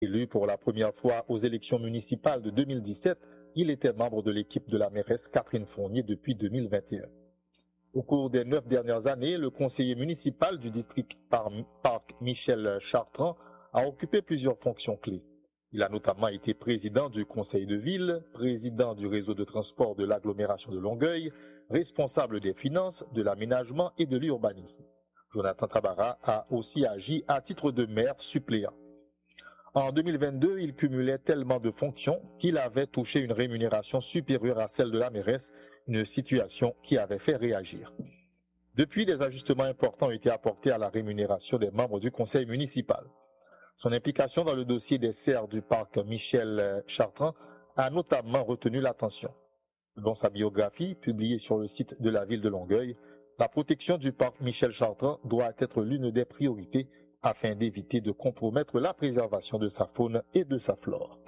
Élu pour la première fois aux élections municipales de 2017, il était membre de l'équipe de la mairesse Catherine Fournier depuis 2021. Au cours des 9 dernières années, le conseiller municipal du district Parc Michel Chartrand a occupé plusieurs fonctions clés. Il a notamment été président du conseil de ville, président du réseau de transport de l'agglomération de Longueuil, responsable des finances, de l'aménagement et de l'urbanisme. Jonathan Tabara a aussi agi à titre de maire suppléant. En 2022, il cumulait tellement de fonctions qu'il avait touché une rémunération supérieure à celle de la mairesse, une situation qui avait fait réagir. Depuis, des ajustements importants ont été apportés à la rémunération des membres du conseil municipal. Son implication dans le dossier des serres du parc Michel Chartrand a notamment retenu l'attention. Dans sa biographie, publiée sur le site de la ville de Longueuil, la protection du parc Michel Chartrand doit être l'une des priorités afin d'éviter de compromettre la préservation de sa faune et de sa flore.